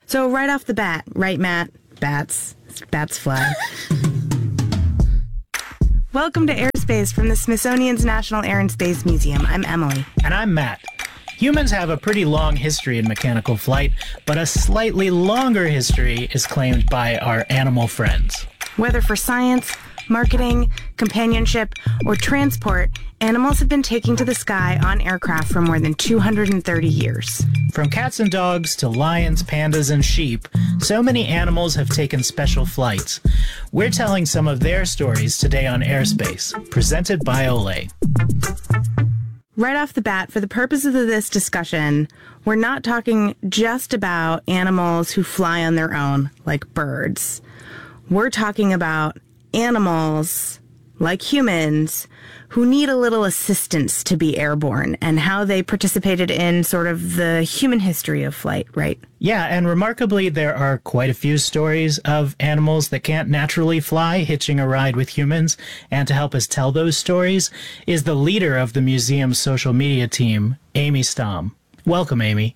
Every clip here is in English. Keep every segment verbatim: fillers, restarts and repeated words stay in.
So right off the bat, right, Matt? Bats. Bats fly. Welcome to Airspace from the Smithsonian's National Air and Space Museum. I'm Emily. And I'm Matt. Humans have a pretty long history in mechanical flight, but a slightly longer history is claimed by our animal friends. Whether for science, marketing, companionship, or transport, animals have been taking to the sky on aircraft for more than two hundred thirty years. From cats and dogs to lions, pandas, and sheep, so many animals have taken special flights. We're telling some of their stories today on Airspace, presented by Olay. Right off the bat, for the purposes of this discussion, we're not talking just about animals who fly on their own, like birds. We're talking about animals, like humans, who need a little assistance to be airborne and how they participated in sort of the human history of flight, right? Yeah, and remarkably, there are quite a few stories of animals that can't naturally fly hitching a ride with humans. And to help us tell those stories is the leader of the museum's social media team, Amy Stom. Welcome, Amy.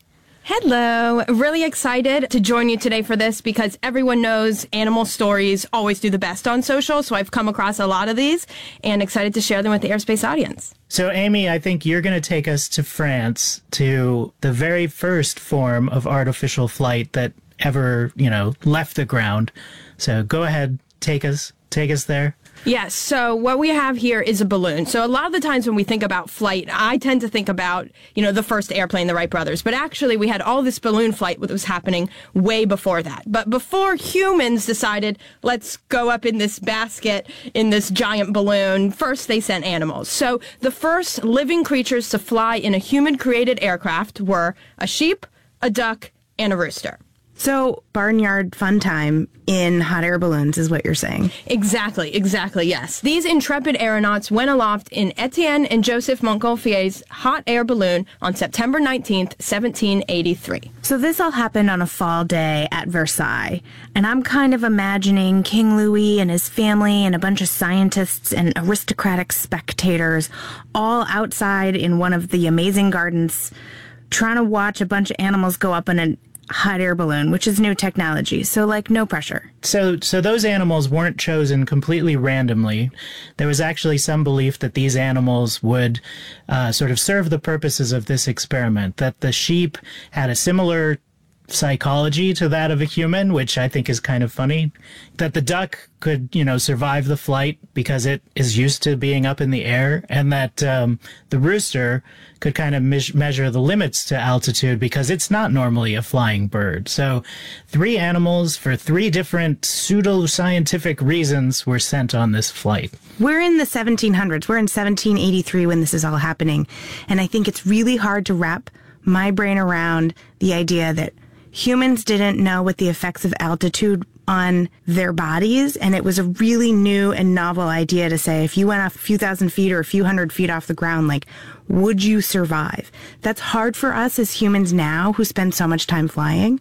Hello. Really excited to join you today for this because everyone knows animal stories always do the best on social, so I've come across a lot of these and excited to share them with the Airspace audience. So, Amy, I think you're going to take us to France, to the very first form of artificial flight that ever, you know, left the ground. So go ahead, take us, take us there. Yes, so what we have here is a balloon. So a lot of the times when we think about flight, I tend to think about, you know, the first airplane, the Wright brothers. But actually, we had all this balloon flight that was happening way before that. But before humans decided, let's go up in this basket, in this giant balloon, first they sent animals. So the first living creatures to fly in a human-created aircraft were a sheep, a duck, and a rooster. So barnyard fun time in hot air balloons is what you're saying. Exactly, exactly, yes. These intrepid aeronauts went aloft in Etienne and Joseph Montgolfier's hot air balloon on September nineteenth, seventeen eighty-three. So this all happened on a fall day at Versailles, and I'm kind of imagining King Louis and his family and a bunch of scientists and aristocratic spectators all outside in one of the amazing gardens trying to watch a bunch of animals go up in a hot air balloon, which is new technology. So, like, no pressure. So, so those animals weren't chosen completely randomly. There was actually some belief that these animals would uh, sort of serve the purposes of this experiment, that the sheep had a similar psychology to that of a human, which I think is kind of funny, that the duck could, you know, survive the flight because it is used to being up in the air, and that um, the rooster could kind of me- measure the limits to altitude because it's not normally a flying bird. So three animals for three different pseudo-scientific reasons were sent on this flight. We're in the seventeen hundreds. We're in seventeen eighty-three when this is all happening. And I think it's really hard to wrap my brain around the idea that humans didn't know what the effects of altitude on their bodies, and it was a really new and novel idea to say, if you went off a few thousand feet or a few hundred feet off the ground, like, would you survive? That's hard for us as humans now who spend so much time flying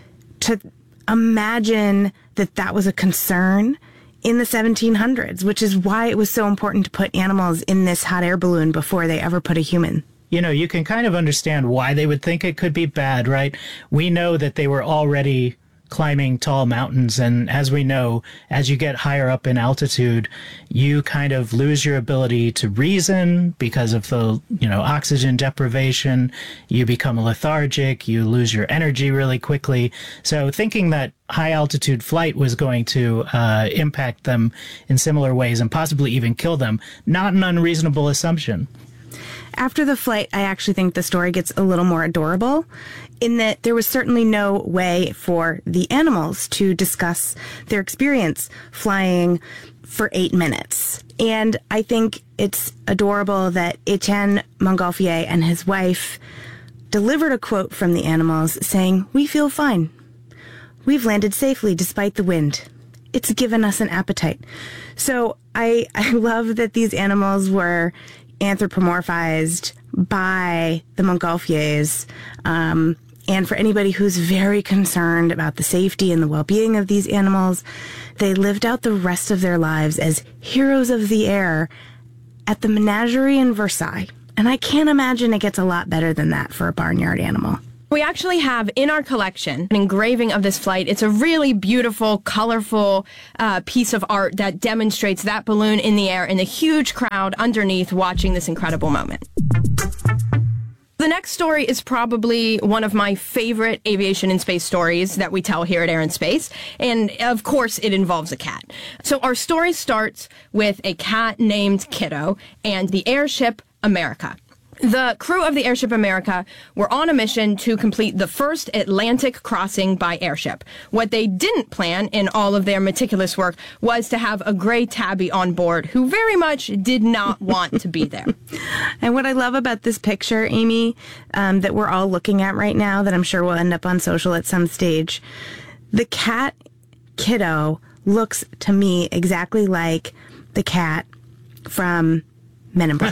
to imagine that that was a concern in the seventeen hundreds, which is why it was so important to put animals in this hot air balloon before they ever put a human. You know, you can kind of understand why they would think it could be bad, right? We know that they were already climbing tall mountains, and as we know, as you get higher up in altitude, you kind of lose your ability to reason because of the, you know, oxygen deprivation. You become lethargic, you lose your energy really quickly. So thinking that high altitude flight was going to uh, impact them in similar ways and possibly even kill them, not an unreasonable assumption. After the flight, I actually think the story gets a little more adorable in that there was certainly no way for the animals to discuss their experience flying for eight minutes. And I think it's adorable that Etienne Montgolfier and his wife delivered a quote from the animals saying, "We feel fine. We've landed safely despite the wind. It's given us an appetite." So I, I love that these animals were anthropomorphized by the Montgolfiers. Um, and for anybody who's very concerned about the safety and the well-being of these animals, they lived out the rest of their lives as heroes of the air at the menagerie in Versailles. And I can't imagine it gets a lot better than that for a barnyard animal. We actually have in our collection an engraving of this flight. It's a really beautiful, colorful uh, piece of art that demonstrates that balloon in the air and the huge crowd underneath watching this incredible moment. The next story is probably one of my favorite aviation and space stories that we tell here at Air and Space. And of course, it involves a cat. So our story starts with a cat named Kiddo and the airship America. The crew of the airship America were on a mission to complete the first Atlantic crossing by airship. What they didn't plan in all of their meticulous work was to have a gray tabby on board who very much did not want to be there. And what I love about this picture, Amy, um, that we're all looking at right now, that I'm sure will end up on social at some stage, the cat Kiddo looks to me exactly like the cat from Men in Black.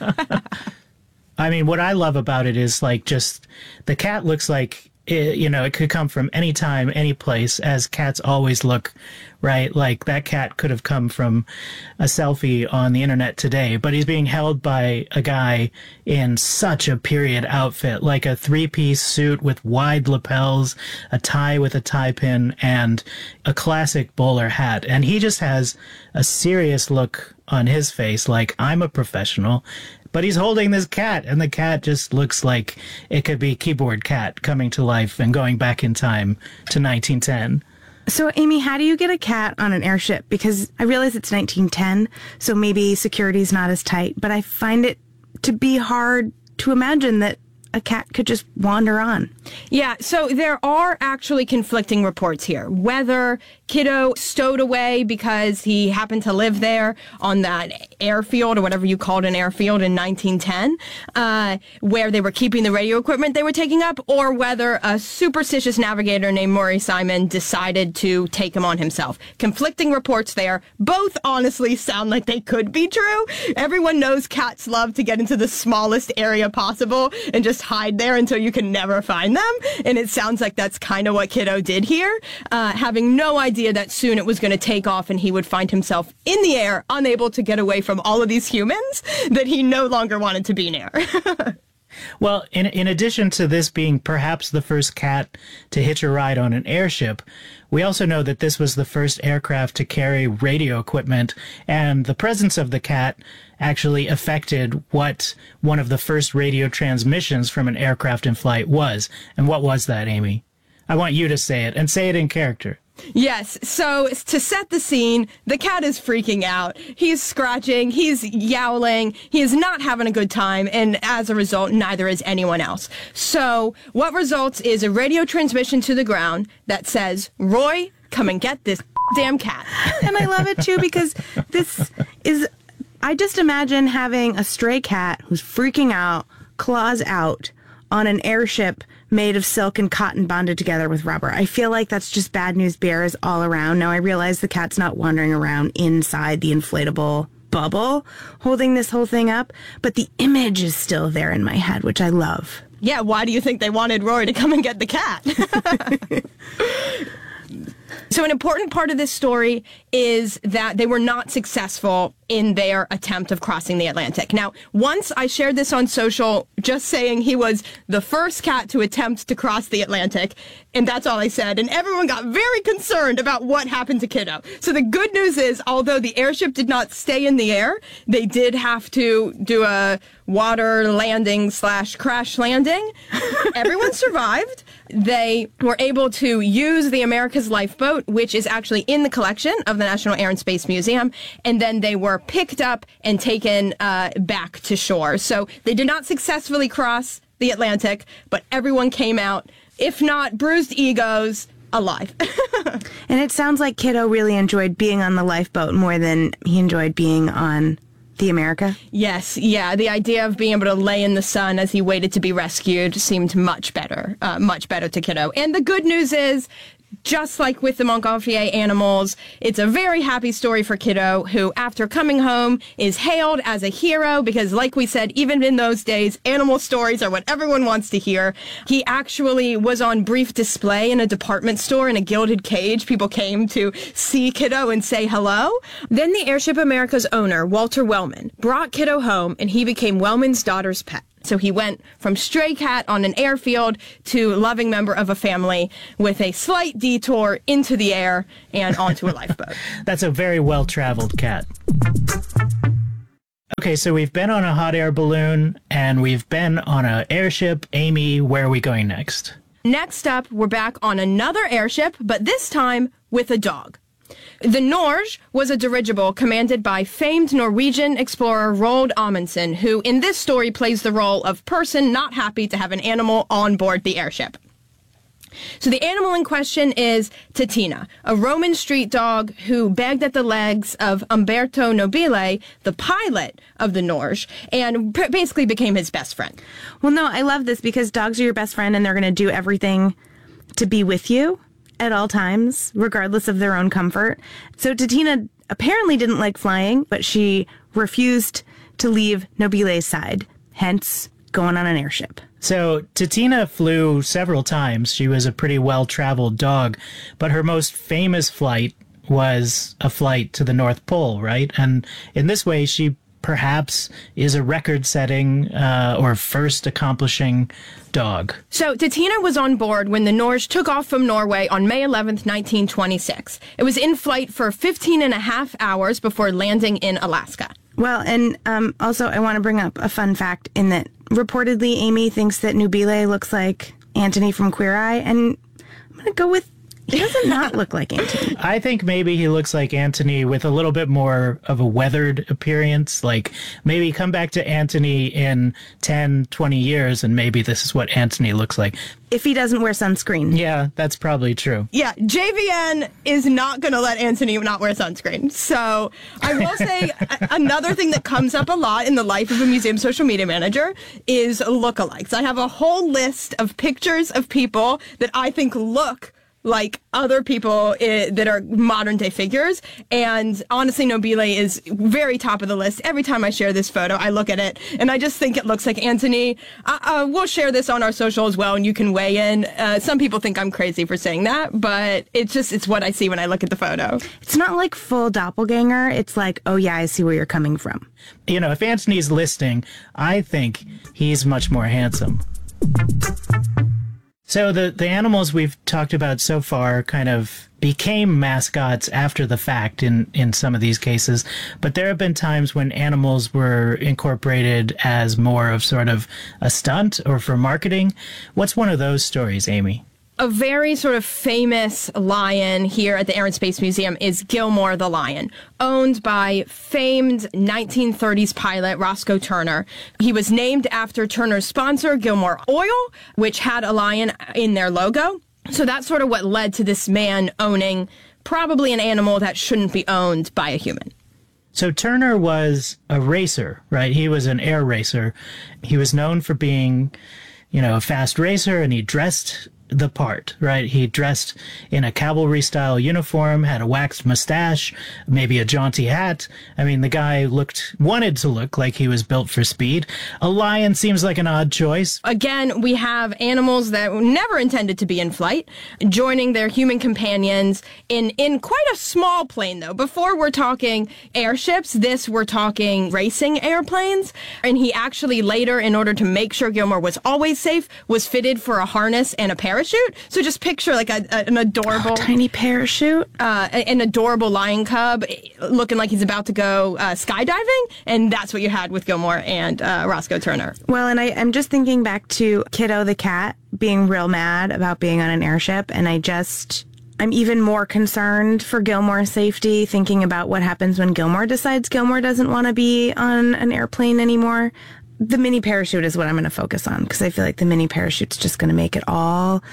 I mean, what I love about it is like just the cat looks like, it, you know, it could come from any time, any place, as cats always look, right? Like that cat could have come from a selfie on the internet today, but he's being held by a guy in such a period outfit, like a three-piece suit with wide lapels, a tie with a tie pin, and a classic bowler hat. And he just has a serious look on his face, like, I'm a professional. But he's holding this cat, and the cat just looks like it could be Keyboard Cat coming to life and going back in time to nineteen ten. So, Amy, how do you get a cat on an airship? Because I realize it's nineteen ten, so maybe security's not as tight, but I find it to be hard to imagine that a cat could just wander on. Yeah, so there are actually conflicting reports here. Whether Kiddo stowed away because he happened to live there on that airfield, or whatever you called an airfield in nineteen ten, uh, where they were keeping the radio equipment they were taking up, or whether a superstitious navigator named Maury Simon decided to take him on himself. Conflicting reports there. Both honestly sound like they could be true. Everyone knows cats love to get into the smallest area possible and just hide there until you can never find them. And it sounds like that's kind of what Kiddo did here, uh, having no idea that soon it was going to take off and he would find himself in the air, unable to get away from all of these humans that he no longer wanted to be near. Well, in in addition to this being perhaps the first cat to hitch a ride on an airship, we also know that this was the first aircraft to carry radio equipment, and the presence of the cat actually affected what one of the first radio transmissions from an aircraft in flight was. And what was that, Amy? I want you to say it, and say it in character. Yes, so to set the scene, the cat is freaking out. He's scratching, he's yowling, he is not having a good time, and as a result, neither is anyone else. So what results is a radio transmission to the ground that says, "Roy, come and get this damn cat." And I love it too, because this is, I just imagine having a stray cat who's freaking out, claws out, on an airship made of silk and cotton bonded together with rubber. I feel like that's just bad news bears all around. Now, I realize the cat's not wandering around inside the inflatable bubble holding this whole thing up, but the image is still there in my head, which I love. Yeah, why do you think they wanted Roy to come and get the cat? So an important part of this story is that they were not successful in their attempt of crossing the Atlantic. Now, once I shared this on social, just saying he was the first cat to attempt to cross the Atlantic, and that's all I said, and everyone got very concerned about what happened to Kiddo. So the good news is, although the airship did not stay in the air, they did have to do a water landing slash crash landing. Everyone survived. They were able to use the America's Lifeboat, which is actually in the collection of the National Air and Space Museum, and then they were picked up and taken uh, back to shore. So they did not successfully cross the Atlantic, but everyone came out, if not bruised egos, alive. And it sounds like Kiddo really enjoyed being on the lifeboat more than he enjoyed being on the America. Yes, yeah. The idea of being able to lay in the sun as he waited to be rescued seemed much better, uh, much better to Kiddo. And the good news is, just like with the Montgolfier animals, it's a very happy story for Kiddo, who, after coming home, is hailed as a hero because, like we said, even in those days, animal stories are what everyone wants to hear. He actually was on brief display in a department store in a gilded cage. People came to see Kiddo and say hello. Then the Airship America's owner, Walter Wellman, brought Kiddo home, and he became Wellman's daughter's pet. So he went from stray cat on an airfield to loving member of a family with a slight detour into the air and onto a lifeboat. That's a very well-traveled cat. Okay, so we've been on a hot air balloon and we've been on an airship. Amy, where are we going next? Next up, we're back on another airship, but this time with a dog. The Norge was a dirigible commanded by famed Norwegian explorer Roald Amundsen, who in this story plays the role of person not happy to have an animal on board the airship. So the animal in question is Titina, a Roman street dog who begged at the legs of Umberto Nobile, the pilot of the Norge, and p- basically became his best friend. Well, no, I love this because dogs are your best friend and they're going to do everything to be with you at all times, regardless of their own comfort. So Titina apparently didn't like flying, but she refused to leave Nobile's side, hence going on an airship. So Titina flew several times. She was a pretty well-traveled dog, but her most famous flight was a flight to the North Pole, right? And in this way, she perhaps is a record-setting uh, or first accomplishing dog. So Titina was on board when the Norge took off from Norway on May eleventh, nineteen twenty-six. It was in flight for fifteen and a half hours before landing in Alaska. Well, and um, also I want to bring up a fun fact in that reportedly Amy thinks that Nubile looks like Antony from Queer Eye, and I'm going to go with he doesn't not look like Antony. I think maybe he looks like Antony with a little bit more of a weathered appearance. Like maybe come back to Antony in ten, twenty years and maybe this is what Antony looks like. If he doesn't wear sunscreen. Yeah, that's probably true. Yeah, J V N is not going to let Antony not wear sunscreen. So I will say a- another thing that comes up a lot in the life of a museum social media manager is lookalikes. I have a whole list of pictures of people that I think look like other people I- that are modern day figures. And honestly, Nobile is very top of the list. Every time I share this photo, I look at it and I just think it looks like Antony. Uh, uh, we'll share this on our social as well and you can weigh in. Uh, some people think I'm crazy for saying that, but it's just, it's what I see when I look at the photo. It's not like full doppelganger. It's like, oh yeah, I see where you're coming from. You know, if Antony's listing, I think he's much more handsome. So the, the animals we've talked about so far kind of became mascots after the fact in, in some of these cases, but there have been times when animals were incorporated as more of sort of a stunt or for marketing. What's one of those stories, Amy? A very sort of famous lion here at the Air and Space Museum is Gilmore the lion, owned by famed nineteen thirties pilot Roscoe Turner. He was named after Turner's sponsor, Gilmore Oil, which had a lion in their logo. So that's sort of what led to this man owning probably an animal that shouldn't be owned by a human. So Turner was a racer, right? He was an air racer. He was known for being, you know, a fast racer, and he dressed the part, right? He dressed in a cavalry-style uniform, had a waxed mustache, maybe a jaunty hat. I mean, the guy looked, wanted to look like he was built for speed. A lion seems like an odd choice. Again, we have animals that were never intended to be in flight, joining their human companions in, in quite a small plane, though. Before we're talking airships, this we're talking racing airplanes. And he actually later, in order to make sure Gilmore was always safe, was fitted for a harness and a parachute. So just picture like a, a, an adorable... Oh, tiny parachute. Uh, an adorable lion cub looking like he's about to go uh, skydiving. And that's what you had with Gilmore and uh, Roscoe Turner. Well, and I, I'm just thinking back to Kiddo the cat being real mad about being on an airship. And I just... I'm even more concerned for Gilmore's safety, thinking about what happens when Gilmore decides Gilmore doesn't want to be on an airplane anymore. The mini parachute is what I'm going to focus on because I feel like the mini parachute's just going to make it all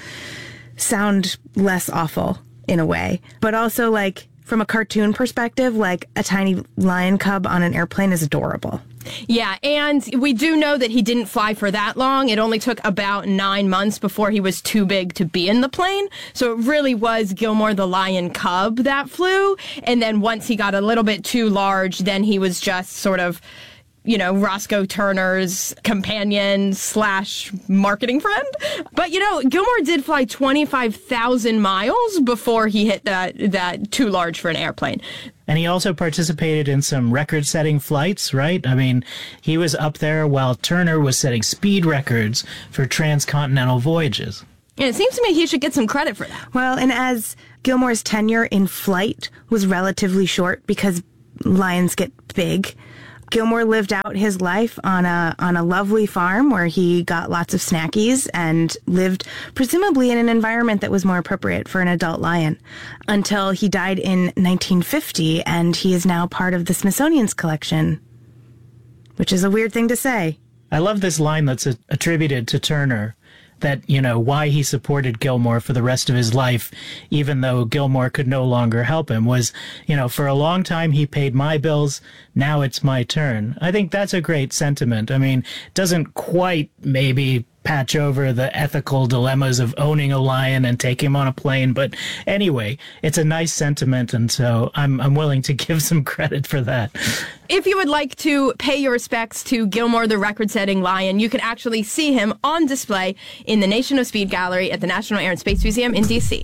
sound less awful in a way. But also, like, from a cartoon perspective, like a tiny lion cub on an airplane is adorable. Yeah, and we do know that he didn't fly for that long. It only took about nine months before he was too big to be in the plane. So it really was Gilmore the lion cub that flew. And then once he got a little bit too large, then he was just sort of you know, Roscoe Turner's companion slash marketing friend. But, you know, Gilmore did fly twenty-five thousand miles before he hit that, that too large for an airplane. And he also participated in some record-setting flights, right? I mean, he was up there while Turner was setting speed records for transcontinental voyages. And it seems to me he should get some credit for that. Well, and as Gilmore's tenure in flight was relatively short because lions get big, Gilmore lived out his life on a on a lovely farm where he got lots of snackies and lived presumably in an environment that was more appropriate for an adult lion until he died in nineteen fifty, and he is now part of the Smithsonian's collection, which is a weird thing to say. I love this line that's a- attributed to Turner, that, you know, why he supported Gilmore for the rest of his life, even though Gilmore could no longer help him, was, you know, for a long time he paid my bills, now it's my turn. I think that's a great sentiment. I mean, it doesn't quite maybe patch over the ethical dilemmas of owning a lion and taking him on a plane, but anyway, it's a nice sentiment, and so I'm I'm willing to give some credit for that. If you would like to pay your respects to Gilmore, the record-setting lion, you can actually see him on display in the Nation of Speed Gallery at the National Air and Space Museum in D C.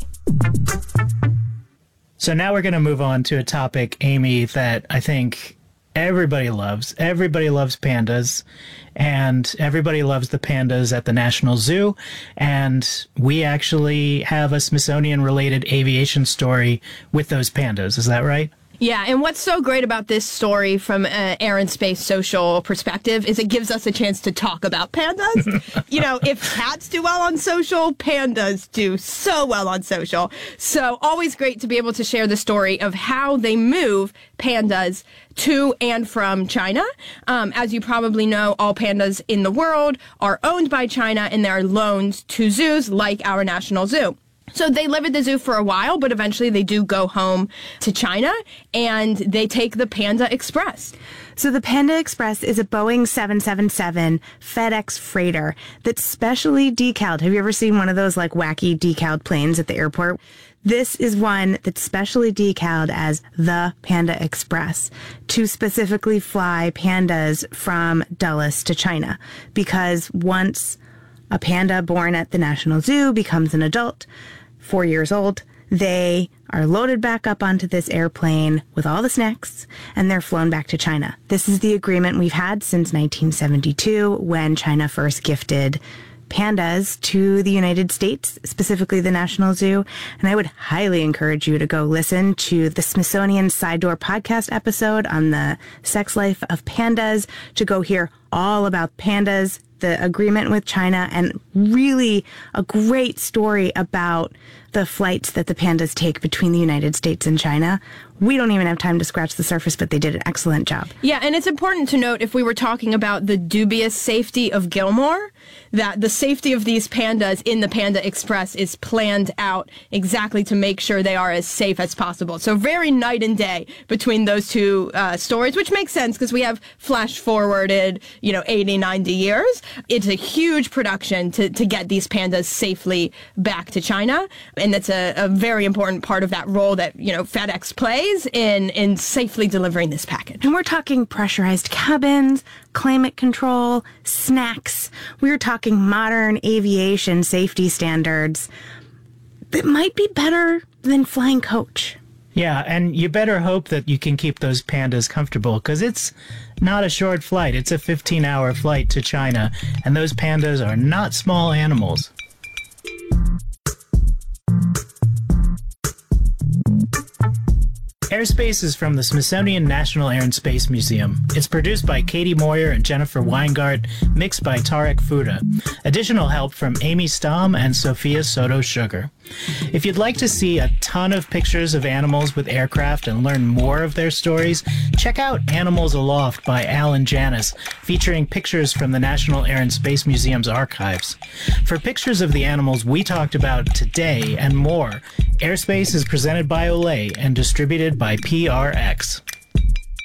So now we're going to move on to a topic, Amy, that I think everybody loves. Everybody loves pandas, and everybody loves the pandas at the National Zoo. And we actually have a Smithsonian-related aviation story with those pandas. Is that right? Yeah, and what's so great about this story from an air and space social perspective is it gives us a chance to talk about pandas. You know, if cats do well on social, pandas do so well on social. So always great to be able to share the story of how they move pandas to and from China. Um, as you probably know, all pandas in the world are owned by China, and they're loaned to zoos like our National Zoo. So they live at the zoo for a while, but eventually they do go home to China, and they take the Panda Express. So the Panda Express is a Boeing seven seventy-seven FedEx freighter that's specially decaled. Have you ever seen one of those like wacky decaled planes at the airport? This is one that's specially decaled as the Panda Express to specifically fly pandas from Dulles to China, because once a panda born at the National Zoo becomes an adult, four years old, they are loaded back up onto this airplane with all the snacks, and they're flown back to China. This is the agreement we've had since nineteen seventy-two, when China first gifted pandas to the United States, specifically the National Zoo. And I would highly encourage you to go listen to the Smithsonian Side Door podcast episode on the sex life of pandas, to go hear all about pandas, the agreement with China, and really a great story about the flights that the pandas take between the United States and China. We don't even have time to scratch the surface, but they did an excellent job. Yeah, and it's important to note, if we were talking about the dubious safety of Gilmore, that the safety of these pandas in the Panda Express is planned out exactly to make sure they are as safe as possible. So very night and day between those two uh, stories, which makes sense because we have flash forwarded, you know, eighty, ninety years. It's a huge production to, to get these pandas safely back to China. And that's a, a very important part of that role that, you know, FedEx plays in, in safely delivering this package. And we're talking pressurized cabins, climate control, snacks. We're talking modern aviation safety standards that might be better than flying coach. Yeah, and you better hope that you can keep those pandas comfortable, because it's not a short flight. It's a fifteen-hour flight to China, and those pandas are not small animals. Airspace is from the Smithsonian National Air and Space Museum. It's produced by Katie Moyer and Jennifer Weingart, mixed by Tarek Fuda. Additional help from Amy Stamm and Sophia Soto Sugar. If you'd like to see a ton of pictures of animals with aircraft and learn more of their stories, check out Animals Aloft by Alan Janis, featuring pictures from the National Air and Space Museum's archives. For pictures of the animals we talked about today and more, Airspace is presented by Olay and distributed by P R X.